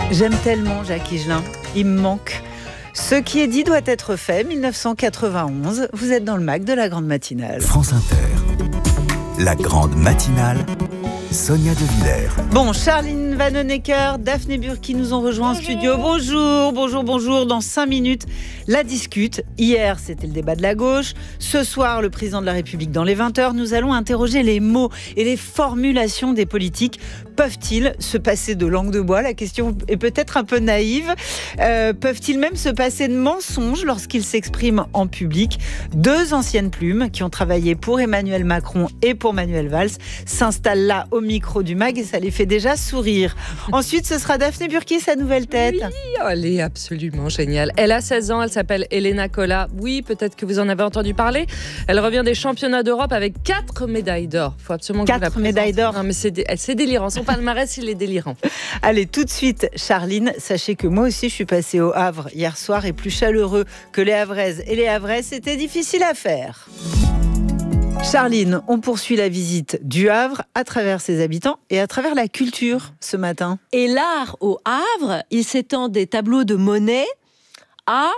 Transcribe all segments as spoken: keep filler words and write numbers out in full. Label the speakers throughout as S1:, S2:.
S1: J'aime tellement Jacques Higelin, il me manque. Ce qui est dit doit être fait, dix-neuf cent quatre-vingt-onze, vous êtes dans le Mac de la Grande Matinale.
S2: France Inter, la Grande Matinale, Sonia De Villers.
S1: Bon, Charline Vanhoenacker, Daphné Burki nous ont rejoints en studio. Bonjour, bonjour, bonjour. Dans cinq minutes, la discute. Hier, c'était le débat de la gauche. Ce soir, le président de la République dans les vingt heures. Nous allons interroger les mots et les formulations des politiques. Peuvent-ils se passer de langue de bois ? La question est peut-être un peu naïve. Euh, peuvent-ils même se passer de mensonges lorsqu'ils s'expriment en public ? Deux anciennes plumes qui ont travaillé pour Emmanuel Macron et pour Manuel Valls s'installent là au micro du mag et ça les fait déjà sourire. Ensuite, ce sera Daphné Burki, sa nouvelle tête.
S3: Oui, elle est absolument géniale. Elle a seize ans, elle s'appelle Elena Cola. Oui, peut-être que vous en avez entendu parler. Elle revient des championnats d'Europe avec quatre médailles d'or. Il faut absolument que
S1: Quatre médailles d'or.
S3: Non, mais c'est, dé... c'est délirant. Son palmarès, il est délirant.
S1: Allez, tout de suite, Charline, sachez que moi aussi, je suis passée au Havre hier soir et plus chaleureux que les Havraises et les Havrais, c'était difficile à faire. Charline, on poursuit la visite du Havre à travers ses habitants et à travers la culture ce matin.
S4: Et l'art au Havre, il s'étend des tableaux de Monet à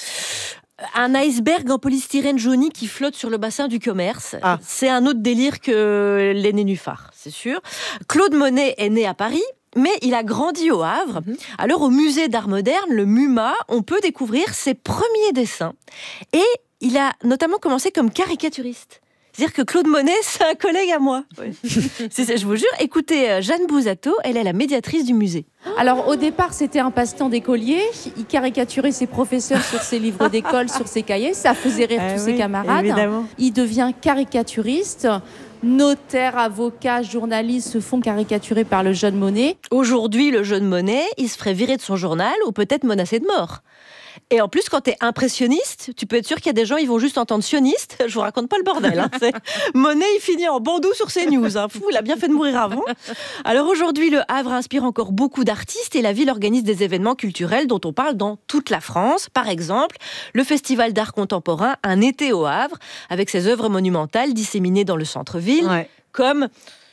S4: un iceberg en polystyrène jauni qui flotte sur le bassin du commerce.
S1: Ah.
S4: C'est un autre délire que les nénuphars, c'est sûr. Claude Monet est né à Paris, mais il a grandi au Havre. Mmh. Alors au musée d'art moderne, le MUMA, on peut découvrir ses premiers dessins. Et il a notamment commencé comme caricaturiste. C'est-à-dire que Claude Monet, c'est un collègue à moi. Oui. c'est, c'est, je vous jure, écoutez Jeanne Bouzato, elle est la médiatrice du musée.
S5: Alors au départ, c'était un passe-temps d'écolier. Il caricaturait ses professeurs sur ses livres d'école, sur ses cahiers. Ça faisait rire euh, tous oui, ses camarades.
S1: Évidemment.
S5: Il devient caricaturiste. Notaires, avocats, journalistes se font caricaturer par le jeune Monet.
S4: Aujourd'hui, le jeune Monet, il se ferait virer de son journal ou peut-être menacé de mort. Et en plus, quand t'es impressionniste, tu peux être sûr qu'il y a des gens, ils vont juste entendre sioniste. Je vous raconte pas le bordel. Hein. C'est... Monet, il finit en bandou sur ses news. Hein. Fou, il a bien fait de mourir avant. Alors aujourd'hui, le Havre inspire encore beaucoup d'artistes et la ville organise des événements culturels dont on parle dans toute la France. Par exemple, le Festival d'art contemporain Un été au Havre, avec ses œuvres monumentales disséminées dans le centre-ville, ouais. Comme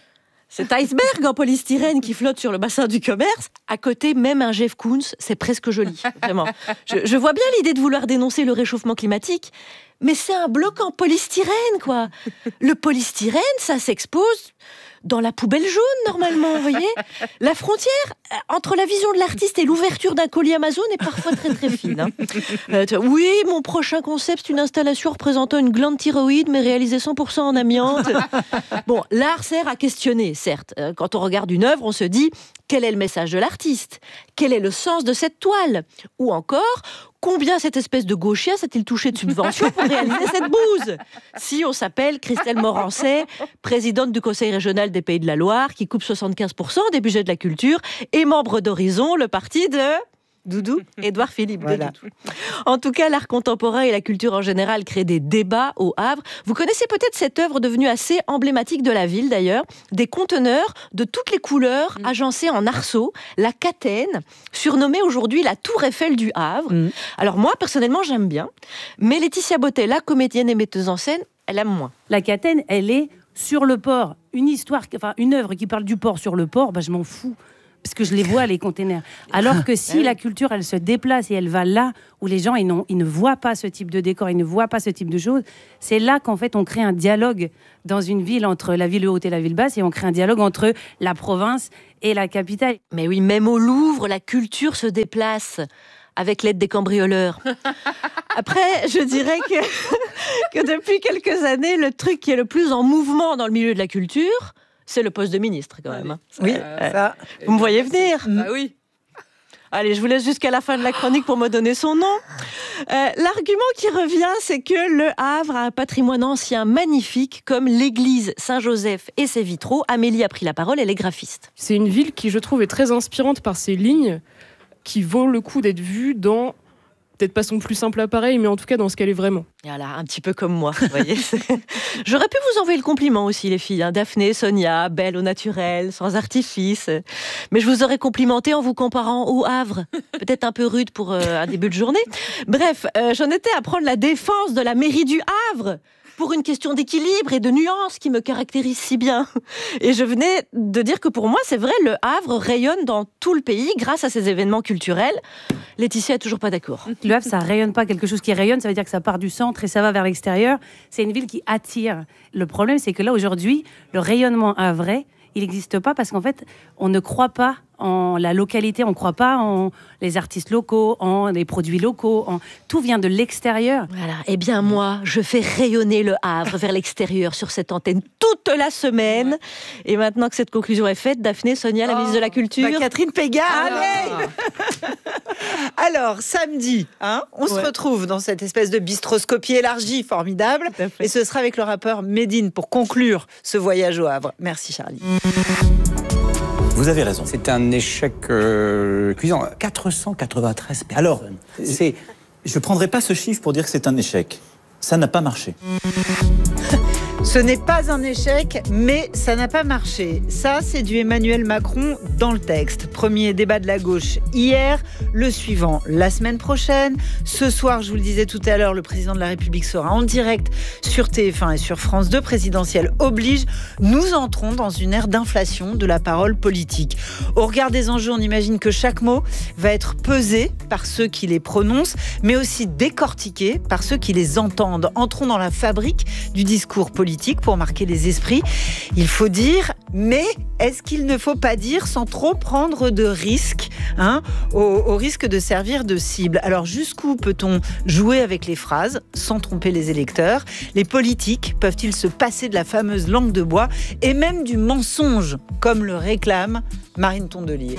S4: cet iceberg en polystyrène qui flotte sur le bassin du commerce. À côté, même un Jeff Koons, c'est presque joli, vraiment. Je, je vois bien l'idée de vouloir dénoncer le réchauffement climatique, mais c'est un bloc en polystyrène, quoi. Le polystyrène, ça s'expose dans la poubelle jaune, normalement, vous voyez. La frontière entre la vision de l'artiste et l'ouverture d'un colis Amazon est parfois très, très fine. Hein. Euh, oui, mon prochain concept, c'est une installation représentant une glande thyroïde, mais réalisée cent pour cent en amiante. Bon, l'art sert à questionner, certes. Quand on regarde une œuvre, on se dit, quel est le message de l'artiste ? Quel est le sens de cette toile ? Ou encore, combien cette espèce de gauchien s'est-il touché de subventions pour réaliser cette bouse ? Si on s'appelle Christelle Morancet, présidente du Conseil régional des Pays de la Loire, qui coupe soixante-quinze pour cent des budgets de la culture, et membre d'Horizon, le parti de... Doudou, Édouard Philippe. Voilà. En tout cas, l'art contemporain et la culture en général créent des débats au Havre. Vous connaissez peut-être cette œuvre devenue assez emblématique de la ville d'ailleurs, des conteneurs de toutes les couleurs mmh. agencés en arceaux, la Catène, surnommée aujourd'hui la Tour Eiffel du Havre. Mmh. Alors moi, personnellement, j'aime bien, mais Laetitia Bottella, comédienne et metteuse en scène, elle aime moins.
S6: La Catène, elle est sur le port. Une histoire, enfin une œuvre qui parle du port sur le port, bah, je m'en fous. Parce que je les vois, les containers. Alors que si la culture, elle se déplace et elle va là où les gens, ils, n'ont, ils ne voient pas ce type de décor, ils ne voient pas ce type de choses, c'est là qu'en fait, on crée un dialogue dans une ville entre la ville haute et la ville basse, et on crée un dialogue entre la province et la capitale.
S4: Mais oui, même au Louvre, la culture se déplace avec l'aide des cambrioleurs. Après, je dirais que, que depuis quelques années, le truc qui est le plus en mouvement dans le milieu de la culture... c'est le poste de ministre, quand même.
S1: Oui, euh, ça. Vous me voyez venir.
S3: Bah oui.
S4: Allez, je vous laisse jusqu'à la fin de la chronique pour me donner son nom. Euh, l'argument qui revient, c'est que le Havre a un patrimoine ancien magnifique, comme l'église Saint-Joseph et ses vitraux. Amélie a pris la parole, elle est graphiste.
S7: C'est une ville qui, je trouve, est très inspirante par ses lignes, qui vaut le coup d'être vue dans... peut-être pas son plus simple appareil, mais en tout cas dans ce qu'elle est vraiment.
S4: Voilà, un petit peu comme moi, vous voyez. J'aurais pu vous envoyer le compliment aussi, les filles. Hein. Daphné, Sonia, belle au naturel, sans artifice. Mais je vous aurais complimenté en vous comparant au Havre. Peut-être un peu rude pour euh, un début de journée. Bref, euh, j'en étais à prendre la défense de la mairie du Havre pour une question d'équilibre et de nuance qui me caractérise si bien. Et je venais de dire que pour moi, c'est vrai, le Havre rayonne dans tout le pays grâce à ces événements culturels. Laetitia est toujours pas d'accord.
S6: Le Havre, ça rayonne pas. Quelque chose qui rayonne, ça veut dire que ça part du centre et ça va vers l'extérieur. C'est une ville qui attire. Le problème, c'est que là, aujourd'hui, le rayonnement havrais, il n'existe pas parce qu'en fait, on ne croit pas en la localité, on ne croit pas en les artistes locaux, en les produits locaux. En... Tout vient de l'extérieur.
S4: Voilà. Eh bien, moi, je fais rayonner le Havre vers l'extérieur sur cette antenne toute la semaine. Et maintenant que cette conclusion est faite, Daphné, Sonia, la
S1: Oh,
S4: ministre de la Culture...
S1: bah, Catherine Pégard,
S3: Ah.
S1: allez. Alors, samedi, hein, on se
S6: Ouais.
S1: retrouve dans cette espèce de bistroscopie élargie formidable.
S6: Tout à fait.
S1: Et ce sera avec le rappeur Medine pour conclure ce voyage au Havre. Merci Charlie.
S8: Vous avez raison. C'est un échec euh, cuisant. quatre cent quatre-vingt-treize personnes.
S9: Alors, c'est, je ne prendrai pas ce chiffre pour dire que c'est un échec. Ça n'a pas marché.
S1: Ce n'est pas un échec, mais ça n'a pas marché. Ça, c'est du Emmanuel Macron dans le texte. Premier débat de la gauche hier, le suivant la semaine prochaine. Ce soir, je vous le disais tout à l'heure, le président de la République sera en direct sur T F un et sur France deux. Présidentielle oblige. Nous entrons dans une ère d'inflation de la parole politique. Au regard des enjeux, on imagine que chaque mot va être pesé par ceux qui les prononcent, mais aussi décortiqué par ceux qui les entendent. Entrons dans la fabrique du discours politique pour marquer les esprits. Il faut dire, mais est-ce qu'il ne faut pas dire sans trop prendre de risques, hein, au, au risque de servir de cible? Alors jusqu'où peut-on jouer avec les phrases sans tromper les électeurs? Les politiques peuvent-ils se passer de la fameuse langue de bois et même du mensonge, comme le réclame Marine Tondelier?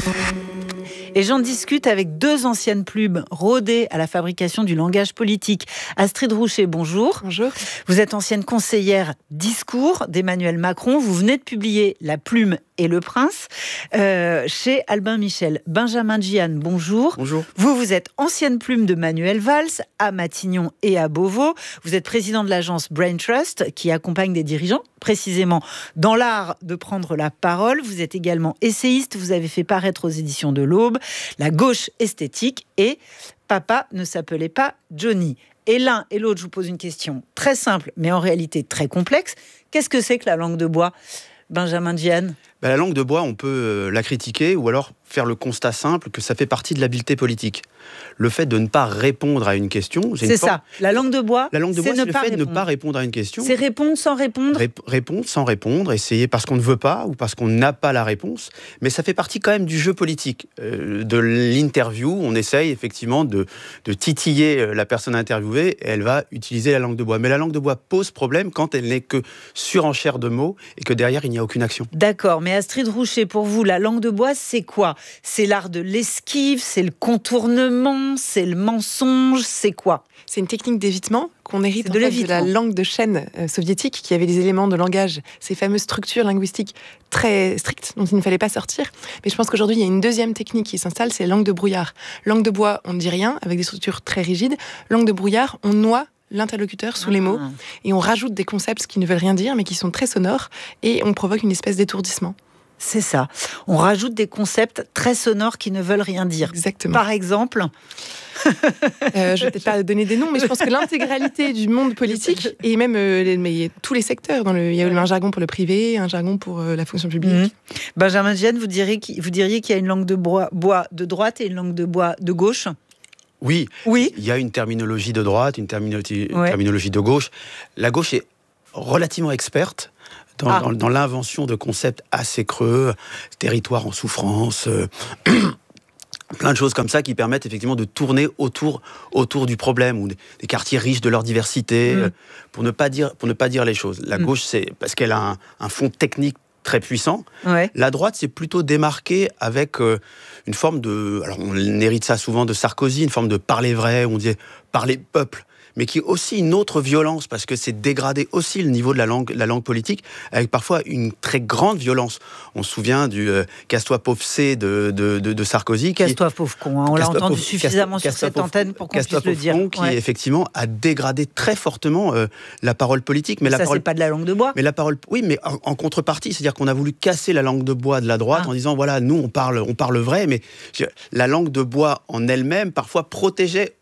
S1: Et j'en discute avec deux anciennes plumes rodées à la fabrication du langage politique. Astrid Rouchet, bonjour.
S10: Bonjour.
S1: Vous êtes ancienne conseillère discours d'Emmanuel Macron. Vous venez de publier La Plume et le Prince euh, chez Albin Michel. Benjamin Gian, bonjour.
S11: Bonjour.
S1: Vous, vous êtes ancienne plume de Manuel Valls à Matignon et à Beauvau. Vous êtes président de l'agence Brain Trust qui accompagne des dirigeants précisément dans l'art de prendre la parole. Vous êtes également essayiste. Vous avez fait paraître aux éditions de l'Aube La gauche esthétique et Papa ne s'appelait pas Johnny. Et l'un et l'autre, je vous pose une question très simple, mais en réalité très complexe. Qu'est-ce que c'est que la langue de bois, Benjamin Gian?
S11: Ben, la langue de bois, on peut euh, la critiquer ou alors faire le constat simple que ça fait partie de l'habileté politique. Le fait de ne pas répondre à une question...
S1: C'est une forme... ça, la langue de bois,
S11: la langue de bois, c'est, c'est le fait
S1: répondre.
S11: de ne pas répondre à une question.
S1: C'est répondre sans répondre
S11: Rép- Répondre sans répondre, essayer parce qu'on ne veut pas ou parce qu'on n'a pas la réponse. Mais ça fait partie quand même du jeu politique. Euh, de l'interview, on essaye effectivement de, de titiller la personne interviewée et elle va utiliser la langue de bois. Mais la langue de bois pose problème quand elle n'est que surenchère de mots et que derrière, il n'y a aucune action.
S1: D'accord, mais Astrid Rouchet, pour vous, la langue de bois, c'est quoi? C'est l'art de l'esquive, c'est le contournement, c'est le mensonge, c'est quoi?
S10: C'est une technique d'évitement qu'on hérite
S1: C'est
S10: en
S1: de
S10: fait, de
S1: l'évitement.
S10: la langue de chaîne euh, soviétique qui avait des éléments de langage, ces fameuses structures linguistiques très strictes dont il ne fallait pas sortir. Mais je pense qu'aujourd'hui, il y a une deuxième technique qui s'installe, c'est la langue de brouillard. Langue de bois, on ne dit rien, avec des structures très rigides. Langue de brouillard, on noie l'interlocuteur sous les mots et on rajoute des concepts qui ne veulent rien dire mais qui sont très sonores et on provoque une espèce d'étourdissement.
S1: C'est ça. On rajoute des concepts très sonores qui ne veulent rien dire.
S10: Exactement.
S1: Par exemple
S10: euh, Je ne vais peut-être pas donner des noms, mais je pense que l'intégralité du monde politique, et même euh, les, mais tous les secteurs, dans le, il y a un jargon pour le privé, un jargon pour euh, la fonction publique.
S1: Mmh. Benjamin Gian, vous diriez, vous diriez qu'il y a une langue de bois, bois de droite et une langue de bois de gauche?
S11: Oui,
S1: oui,
S11: il y a une terminologie de droite, une terminologie,
S1: ouais.
S11: terminologie de gauche. La gauche est relativement experte dans, ah. dans, dans l'invention de concepts assez creux, territoire en souffrance, euh, plein de choses comme ça qui permettent effectivement de tourner autour, autour du problème, ou des, des quartiers riches de leur diversité, mmh. euh, pour, ne pas dire, pour ne pas dire les choses. La mmh. gauche, c'est parce qu'elle a un, un fond technique très puissant.
S1: Ouais.
S11: La droite, c'est plutôt démarqué avec euh, une forme de... Alors, on hérite ça souvent de Sarkozy, une forme de parler vrai, où on disait parler peuple, mais qui est aussi une autre violence, parce que c'est dégrader aussi le niveau de la langue, la langue politique, avec parfois une très grande violence. On se souvient du euh, « casse-toi pauvre C » de, de, de, de Sarkozy.
S1: Casse-toi pauvre con, hein. On l'a entendu pauvre, suffisamment sur cette pauvre, antenne pour qu'on puisse le dire.
S11: Con, qui, ouais. effectivement, a dégradé très fortement euh, la parole politique. Mais
S1: ça,
S11: la parole,
S1: c'est pas de la langue de bois.
S11: Mais la parole, oui, mais en, en contrepartie, c'est-à-dire qu'on a voulu casser la langue de bois de la droite ah. en disant, voilà, nous, on parle, on parle vrai, mais la langue de bois en elle-même, parfois, protégeait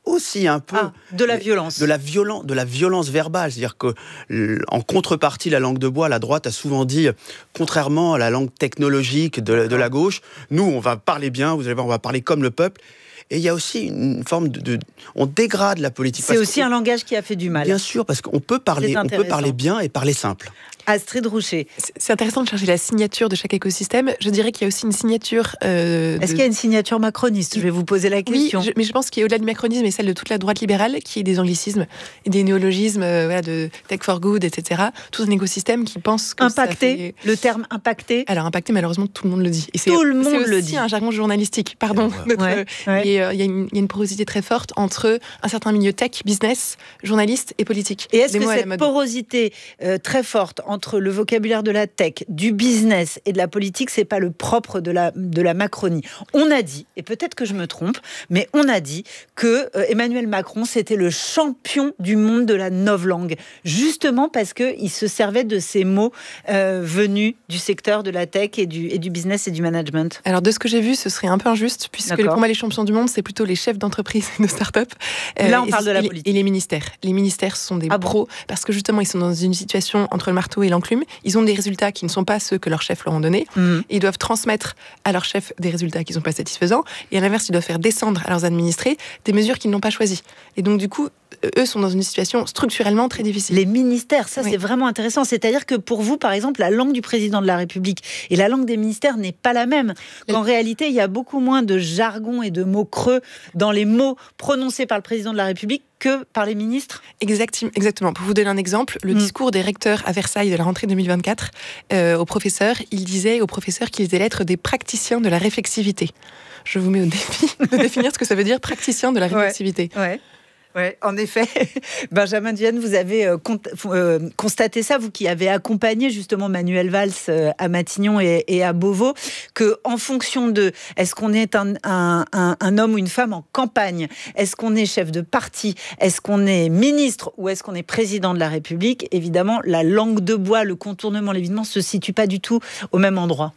S11: aussi un peu
S1: ah, de la violence,
S11: de la violence, de la violence verbale. C'est-à-dire que, en contrepartie, la langue de bois, la droite a souvent dit, contrairement à la langue technologique de, de la gauche, nous, on va parler bien. Vous allez voir, on va parler comme le peuple. Et il y a aussi une forme de, de on dégrade la politique.
S1: C'est aussi un langage qui a fait du mal.
S11: Bien sûr, parce qu'on peut parler, on peut parler bien et parler simple.
S1: Astrid Roucher.
S10: C'est intéressant de chercher la signature de chaque écosystème. Je dirais qu'il y a aussi une signature... Euh,
S1: Est-ce
S10: de...
S1: qu'il y a une signature macroniste ? Je vais vous poser la question.
S10: Oui, je, mais je pense qu'il y a au-delà du macronisme et celle de toute la droite libérale, qui est des anglicismes et des néologismes, euh, voilà, de tech for good, et cetera. Tout un écosystème qui pense que
S1: impacté,
S10: ça fait...
S1: le terme impacté.
S10: Alors impacté, malheureusement, tout le monde le dit. Et c'est,
S1: tout le monde
S10: c'est aussi
S1: le dit.
S10: un jargon journalistique, pardon. Notre,
S1: ouais, ouais.
S10: Et euh, il y, y a une porosité très forte entre un certain milieu tech, business, journaliste et politique.
S1: Et est-ce
S10: des
S1: que cette porosité euh, très forte entre le vocabulaire de la tech, du business et de la politique, c'est pas le propre de la, de la Macronie ? On a dit, et peut-être que je me trompe, mais on a dit que euh, Emmanuel Macron, c'était le champion du monde de la novlangue, justement parce qu'il se servait de ces mots euh, venus du secteur de la tech et du, et du business et du management.
S10: Alors, de ce que j'ai vu, ce serait un peu injuste, puisque
S1: D'accord.
S10: pour moi, les champions du monde, c'est plutôt les chefs d'entreprise de start-up.
S1: Euh, Là, on parle
S10: et,
S1: de la
S10: et,
S1: politique.
S10: Et les ministères. Les ministères sont des
S1: ah
S10: pros,
S1: bon
S10: parce que justement, ils sont dans une situation entre le marteau et l'enclume. Ils ont des résultats qui ne sont pas ceux que leurs chefs leur ont donnés.
S1: Mmh.
S10: Ils doivent transmettre à leurs chefs des résultats qui ne sont pas satisfaisants. Et à l'inverse, ils doivent faire descendre à leurs administrés des mesures qu'ils n'ont pas choisies. Et donc, du coup, eux sont dans une situation structurellement très difficile.
S1: Les ministères, ça
S10: oui.
S1: c'est vraiment intéressant. C'est-à-dire que pour vous, par exemple, la langue du président de la République et la langue des ministères n'est pas la même. Qu'en Le... réalité, il y a beaucoup moins de jargon et de mots creux dans les mots prononcés par le président de la République que par les ministres.
S10: Exactement. Pour vous donner un exemple, le mmh. discours des recteurs à Versailles de la rentrée deux mille vingt-quatre, euh, aux professeurs, il disait aux professeurs qu'ils allaient être des praticiens de la réflexivité. Je vous mets au défi de définir ce que ça veut dire, praticien de la réflexivité.
S1: Ouais. ouais. Oui, en effet. Benjamin Dienne, vous avez euh, con- euh, constaté ça, vous qui avez accompagné justement Manuel Valls euh, à Matignon et, et à Beauvau, qu'en fonction de est-ce qu'on est un, un, un, un homme ou une femme en campagne, est-ce qu'on est chef de parti, est-ce qu'on est ministre ou est-ce qu'on est président de la République, évidemment, la langue de bois, le contournement, l'évitement ne se situe pas du tout au même endroit.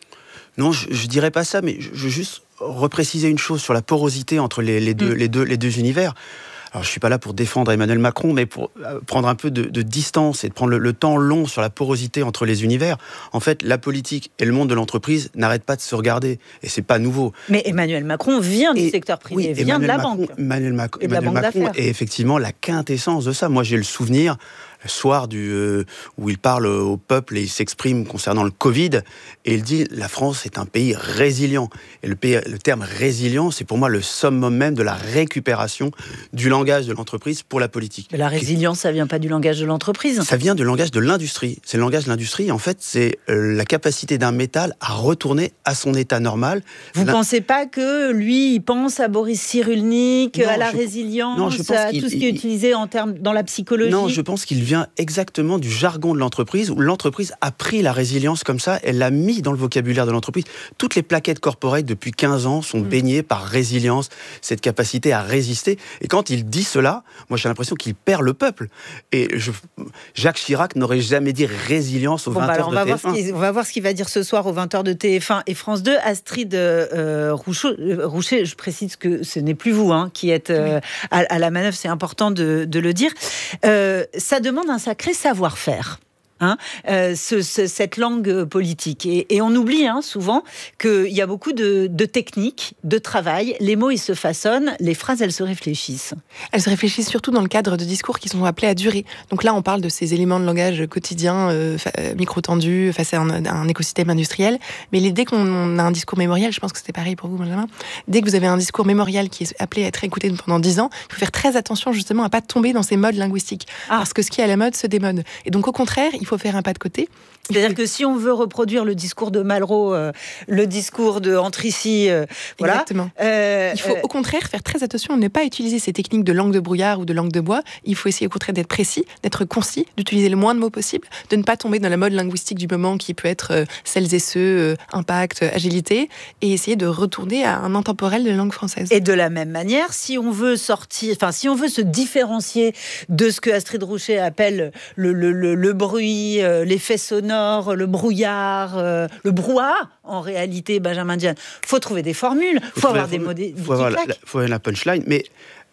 S11: Non, je ne dirais pas ça, mais je veux juste repréciser une chose sur la porosité entre les, les, deux, mmh. les, deux, les deux univers. Alors, je ne suis pas là pour défendre Emmanuel Macron, mais pour prendre un peu de, de distance et de prendre le, le temps long sur la porosité entre les univers. En fait, la politique et le monde de l'entreprise n'arrêtent pas de se regarder. Et ce n'est pas nouveau.
S1: Mais Emmanuel Macron vient
S11: et,
S1: du secteur privé,
S11: oui,
S1: vient
S11: Emmanuel
S1: de la
S11: Macron,
S1: banque.
S11: Emmanuel, Mac-
S1: et de
S11: Emmanuel
S1: la banque
S11: Macron
S1: d'affaires.
S11: est effectivement la quintessence de ça. Moi, j'ai le souvenir, le soir du, euh, où il parle au peuple et il s'exprime concernant le Covid, et il dit « La France est un pays résilient ». Et le, pays, le terme « résilient », c'est pour moi le summum même de la récupération du langage de l'entreprise pour la politique.
S1: Mais la résilience, ça vient pas du langage de l'entreprise.
S11: Ça vient du langage de l'industrie. C'est le langage de l'industrie. En fait, c'est euh, la capacité d'un métal à retourner à son état normal.
S1: Vous ne
S11: L'in...
S1: pensez pas que lui, il pense à Boris Cyrulnik, non, à la
S11: je...
S1: résilience,
S11: non, je pense
S1: à
S11: qu'il...
S1: tout ce qui est utilisé en termes dans la psychologie?
S11: Non, je pense qu'il vient exactement du jargon de l'entreprise, où l'entreprise a pris la résilience comme ça, elle l'a mis dans le vocabulaire de l'entreprise. Toutes les plaquettes corporate depuis quinze ans sont mmh. baignées par résilience, cette capacité à résister. Et quand il dit cela, moi j'ai l'impression qu'il perd le peuple. Et je, Jacques Chirac n'aurait jamais dit résilience aux bon, vingt heures
S1: bah alors,
S11: de T F un.
S1: On va voir ce qu'il va dire ce soir aux vingt heures de T F un et France deux. Astrid euh, Rouchot, euh, Rouchet, je précise que ce n'est plus vous hein, qui êtes euh, oui. à, à la manœuvre, c'est important de, de le dire. Euh, ça demande un sacré savoir-faire. Hein, euh, ce, ce, cette langue politique. Et, et on oublie hein, souvent qu'il y a beaucoup de, de techniques, de travail. Les mots, ils se façonnent, les phrases, elles se réfléchissent.
S10: Elles se réfléchissent surtout dans le cadre de discours qui sont appelés à durer. Donc là, on parle de ces éléments de langage quotidien, euh, fa- micro-tendus, face à un, un écosystème industriel. Mais les, dès qu'on a un discours mémorial, je pense que c'était pareil pour vous, Benjamin, dès que vous avez un discours mémorial qui est appelé à être écouté pendant dix ans, il faut faire très attention justement à ne pas tomber dans ces modes linguistiques. Ah. Parce que ce qui est à la mode se démode. Et donc au contraire, il faut faire un pas de côté.
S1: C'est-à-dire que si on veut reproduire le discours de Malraux, euh, le discours de Antrici, euh, voilà.
S10: Exactement.
S1: Euh,
S10: il faut au contraire faire très attention à ne pas utiliser ces techniques de langue de brouillard ou de langue de bois. Il faut essayer au contraire d'être précis, d'être concis, d'utiliser le moins de mots possible, de ne pas tomber dans la mode linguistique du moment qui peut être euh, celles et ceux, euh, impact, agilité, et essayer de retourner à un intemporel de la langue française.
S1: Et de la même manière, si on veut sortir, enfin si on veut se différencier de ce que Astrid Rouchet appelle le, le, le, le bruit, euh, l'effet sonore, le brouillard, euh, le brouhaha, en réalité, Benjamin Dienne. Il faut trouver des formules, il faut, faut avoir des mots.
S11: Il faut avoir la, la, faut avoir la punchline, mais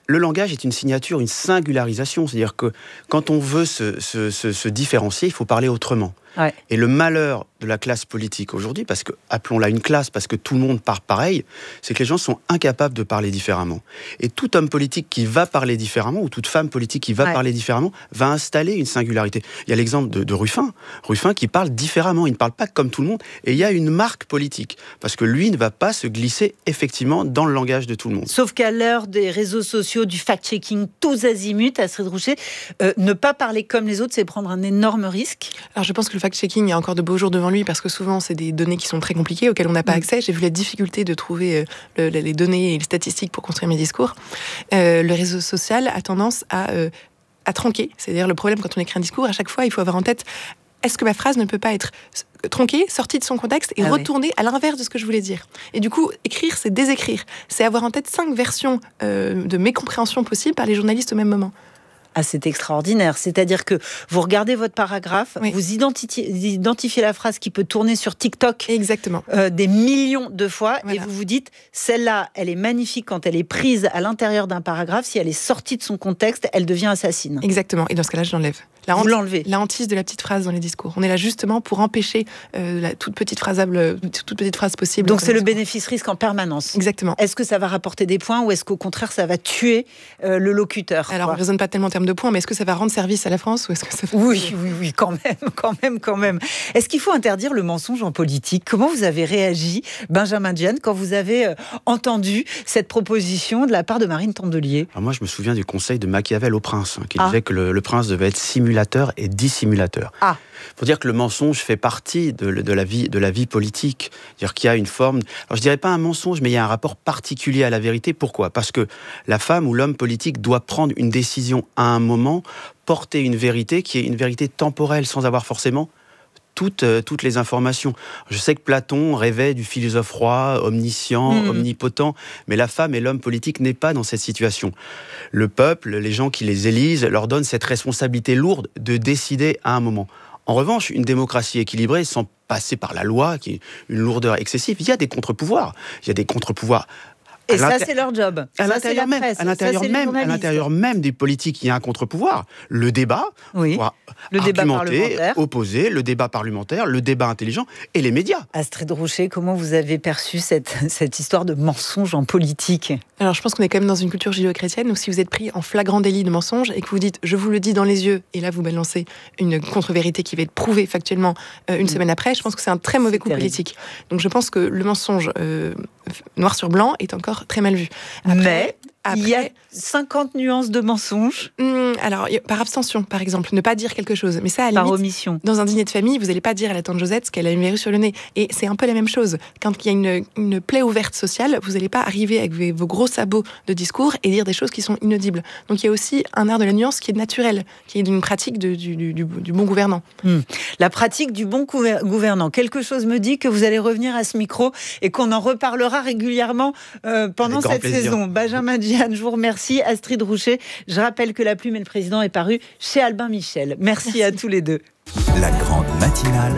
S11: le langage est une signature, une singularisation. C'est-à-dire que quand on veut se, se, se, se différencier, il faut parler autrement.
S1: Ouais.
S11: Et le malheur de la classe politique aujourd'hui, parce que, appelons-la une classe, parce que tout le monde part pareil, c'est que les gens sont incapables de parler différemment. Et tout homme politique qui va parler différemment, ou toute femme politique qui va ouais. parler différemment, va installer une singularité. Il y a l'exemple de, de Ruffin. Ruffin qui parle différemment, il ne parle pas comme tout le monde, et il y a une marque politique, parce que lui ne va pas se glisser effectivement dans le langage de tout le monde.
S1: Sauf qu'à l'heure des réseaux sociaux, du fact-checking tous azimuts, Astrid Rouchet, euh, ne pas parler comme les autres, c'est prendre un énorme risque.
S10: Alors je pense que le fact-checking, il y a encore de beaux jours devant lui, parce que souvent, c'est des données qui sont très compliquées, auxquelles on n'a pas accès. J'ai vu la difficulté de trouver euh, le, les données et les statistiques pour construire mes discours. Euh, le réseau social a tendance à, euh, à tronquer. C'est-à-dire le problème quand on écrit un discours, à chaque fois, il faut avoir en tête, est-ce que ma phrase ne peut pas être tronquée, sortie de son contexte et ah retournée oui. à l'inverse de ce que je voulais dire. Et du coup, écrire, c'est désécrire. C'est avoir en tête cinq versions euh, de mécompréhension possibles par les journalistes au même moment.
S1: Ah, c'est extraordinaire. C'est-à-dire que vous regardez votre paragraphe, oui. vous identifiez, identifiez la phrase qui peut tourner sur TikTok
S10: Exactement.
S1: Euh, des millions de fois
S10: voilà.
S1: et vous vous dites, celle-là, elle est magnifique quand elle est prise à l'intérieur d'un paragraphe. Si elle est sortie de son contexte, elle devient assassine.
S10: Exactement. Et dans ce cas-là, je l'enlève. La
S1: vous
S10: hantise,
S1: l'enlevez.
S10: La hantise de la petite phrase dans les discours. On est là justement pour empêcher euh, la toute petite phrasable, toute petite phrase possible.
S1: Donc c'est le bénéfice-risque en permanence.
S10: Exactement.
S1: Est-ce que ça va rapporter des points ou est-ce qu'au contraire ça va tuer euh, le locuteur?
S10: Alors
S1: quoi.
S10: on ne raisonne pas tellement en termes de points, mais est-ce que ça va rendre service à la France ou est-ce que ça va...
S1: Oui, oui, oui, quand même, quand même, quand même. Est-ce qu'il faut interdire le mensonge en politique? Comment vous avez réagi, Benjamin Diane, quand vous avez euh, entendu cette proposition de la part de Marine Tondelier?
S11: Alors moi, je me souviens du conseil de Machiavel au prince, hein, qui
S1: ah.
S11: disait que le, le prince devait être simulateur et dissimulateur.
S1: Ah.
S11: Faut dire que le mensonge fait partie de, de, la vie, de la vie politique. C'est-à-dire qu'il y a une forme... Alors je dirais pas un mensonge, mais il y a un rapport particulier à la vérité. Pourquoi? Parce que la femme ou l'homme politique doit prendre une décision à un moment, porter une vérité qui est une vérité temporelle, sans avoir forcément toutes, euh, toutes les informations. Je sais que Platon rêvait du philosophe roi, omniscient, mmh. omnipotent, mais la femme et l'homme politique n'est pas dans cette situation. Le peuple, les gens qui les élisent, leur donnent cette responsabilité lourde de décider à un moment. En revanche, une démocratie équilibrée, sans passer par la loi, qui est une lourdeur excessive, il y a des contre-pouvoirs. Il y a des contre-pouvoors.
S1: Et ça, c'est leur job.
S11: À
S1: ça,
S11: l'intérieur même,
S1: presse.
S11: à l'intérieur
S1: ça,
S11: même, à l'intérieur même des politiques, il y a un contre-pouvoir. Le débat,
S1: oui. le débat parlementaire,
S11: opposé, le débat parlementaire, le débat intelligent et les médias.
S1: Astrid Rouchet, comment vous avez perçu cette, cette histoire de mensonge en politique?
S10: Alors, je pense qu'on est quand même dans une culture judéo-chrétienne où si vous êtes pris en flagrant délit de mensonge et que vous dites « je vous le dis dans les yeux » et là, vous balancez une contre-vérité qui va être prouvée factuellement euh, une mmh. semaine après, je pense que c'est un très mauvais coup politique. Donc, je pense que le mensonge euh, noir sur blanc est encore très mal vu.
S1: Après, Mais après, il y a cinquante nuances de mensonges.
S10: Hum, alors, par abstention, par exemple, ne pas dire quelque chose. Mais ça, à la
S1: par
S10: limite,
S1: omission.
S10: Dans un dîner de famille, vous n'allez pas dire à la tante Josette qu'elle a une verrue sur le nez. Et c'est un peu la même chose. Quand il y a une, une plaie ouverte sociale, vous n'allez pas arriver avec vos gros sabots de discours et dire des choses qui sont inaudibles. Donc, il y a aussi un art de la nuance qui est naturel, qui est d'une pratique de, du, du, du bon gouvernant.
S1: Hum. La pratique du bon gouvernant. Quelque chose me dit que vous allez revenir à ce micro et qu'on en reparlera régulièrement euh, pendant cette plaisir. saison. Benjamin Diane, je vous remercie. Astrid Rouchet, je rappelle que La Plume et le Président est paru chez Albin Michel. Merci, Merci. à tous les deux.
S2: La grande matinale,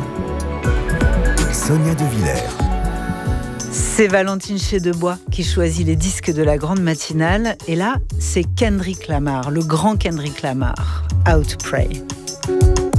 S2: Sonia De Villers.
S1: C'est Valentine Chédebois qui choisit les disques de la grande matinale. Et là, c'est Kendrick Lamar, le grand Kendrick Lamar, How to Pray.